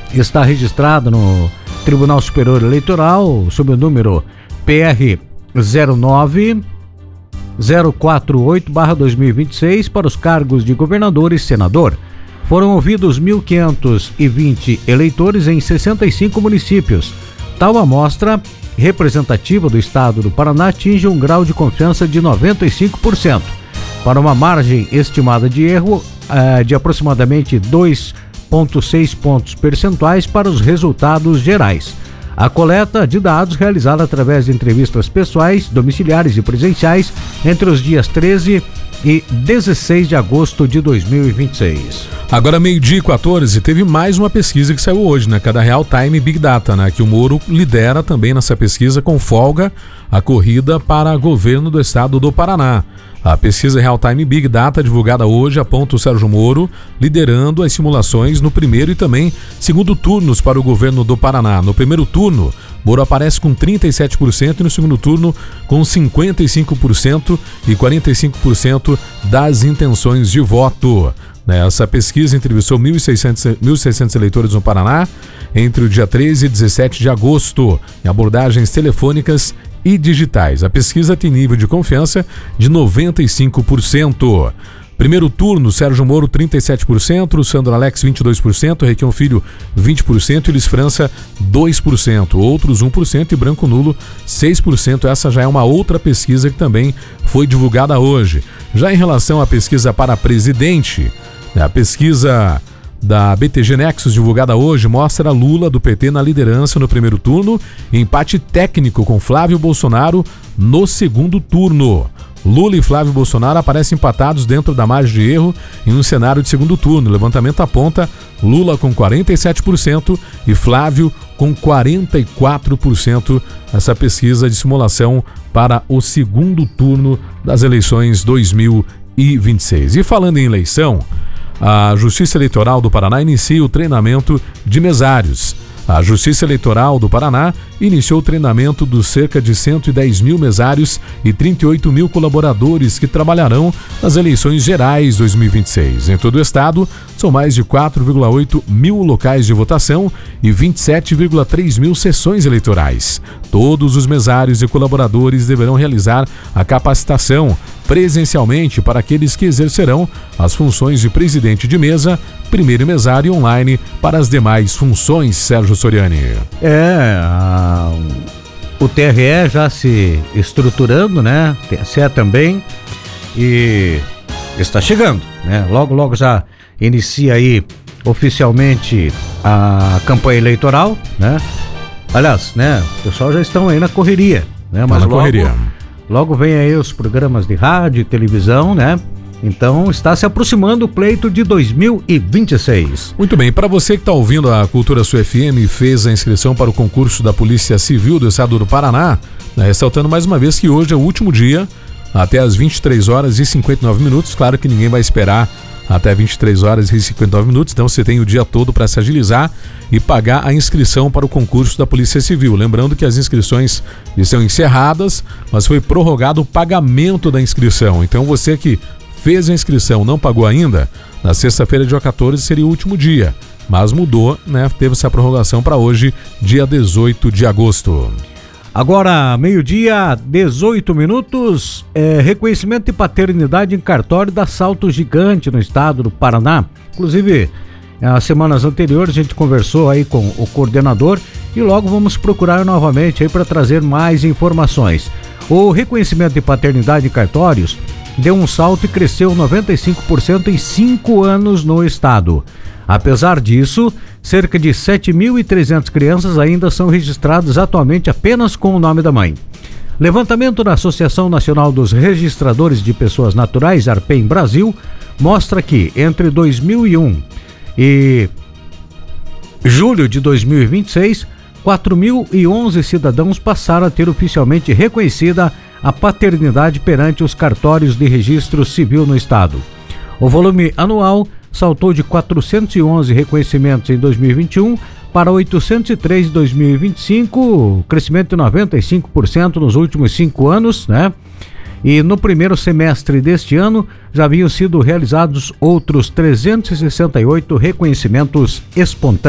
está registrada no Tribunal Superior Eleitoral sob o número PR 09048/2026 para os cargos de governador e senador. Foram ouvidos 1.520 eleitores em 65 municípios. Tal amostra representativa do estado do Paraná atinge um grau de confiança de 95%, para uma margem estimada de erro de aproximadamente 2,6 pontos percentuais para os resultados gerais. A coleta de dados realizada através de entrevistas pessoais, domiciliares e presenciais entre os dias 13 e 16 de agosto de 2026. Agora, 12h14, teve mais uma pesquisa que saiu hoje, né? Cada Real Time Big Data, né? Que o Moro lidera também nessa pesquisa com folga a corrida para governo do estado do Paraná. A pesquisa Real Time Big Data, divulgada hoje, aponta o Sérgio Moro liderando as simulações no primeiro e também segundo turnos para o governo do Paraná. No primeiro turno, Moro aparece com 37% e no segundo turno com 55% e 45% das intenções de voto. Essa pesquisa entrevistou 1.600 eleitores no Paraná entre o dia 13 e 17 de agosto, em abordagens telefônicas e digitais. A pesquisa tem nível de confiança de 95%. Primeiro turno, Sérgio Moro 37%, Sandro Alex 22%, Requião Filho 20% e Luiz França 2%, outros 1% e Branco Nulo 6%. Essa já é uma outra pesquisa que também foi divulgada hoje. Já em relação à pesquisa para presidente, a pesquisa da BTG Nexus, divulgada hoje, mostra Lula do PT na liderança no primeiro turno e empate técnico com Flávio Bolsonaro no segundo turno. Lula e Flávio Bolsonaro aparecem empatados dentro da margem de erro em um cenário de segundo turno. O levantamento aponta Lula com 47% e Flávio com 44%. Essa pesquisa de simulação para o segundo turno das eleições 2026. E falando em eleição, a Justiça Eleitoral do Paraná inicia o treinamento de mesários. A Justiça Eleitoral do Paraná iniciou o treinamento dos cerca de 110 mil mesários e 38 mil colaboradores que trabalharão nas eleições gerais 2026. Em todo o estado, são mais de 4,8 mil locais de votação e 27,3 mil sessões eleitorais. Todos os mesários e colaboradores deverão realizar a capacitação presencialmente para aqueles que exercerão as funções de presidente de mesa, primeiro mesário online para as demais funções, Sérgio Soriani. O TRE já se estruturando, né? TSE também, e está chegando, né? Logo já inicia aí oficialmente a campanha eleitoral, né? Aliás, né? O pessoal já estão aí na correria, né? Mas logo vem aí os programas de rádio e televisão, né? Então está se aproximando o pleito de 2026. Muito bem, para você que está ouvindo a Cultura Sul FM e fez a inscrição para o concurso da Polícia Civil do Estado do Paraná, né, ressaltando mais uma vez que hoje é o último dia, até às 23 horas e 59 minutos. Claro que ninguém vai esperar até 23 horas e 59 minutos, então você tem o dia todo para se agilizar e pagar a inscrição para o concurso da Polícia Civil. Lembrando que as inscrições estão encerradas, mas foi prorrogado o pagamento da inscrição. Então você que fez a inscrição, não pagou ainda, na sexta-feira, dia 14, seria o último dia. Mas mudou, né? Teve essa prorrogação para hoje, dia 18 de agosto. Agora, meio-dia, 18 minutos, reconhecimento de paternidade em cartório dá salto gigante no estado do Paraná. Inclusive, as semanas anteriores a gente conversou aí com o coordenador e logo vamos procurar novamente aí para trazer mais informações. O reconhecimento de paternidade em cartórios deu um salto e cresceu 95% em 5 anos no estado. Apesar disso, cerca de 7.300 crianças ainda são registradas atualmente apenas com o nome da mãe. Levantamento da Associação Nacional dos Registradores de Pessoas Naturais, ARPEM Brasil, mostra que entre 2001 e julho de 2026, 4.011 cidadãos passaram a ter oficialmente reconhecida a paternidade perante os cartórios de registro civil no estado. O volume anual saltou de 411 reconhecimentos em 2021 para 803 em 2025, crescimento de 95% nos últimos 5 anos, né? E no primeiro semestre deste ano já haviam sido realizados outros 368 reconhecimentos espontâneos.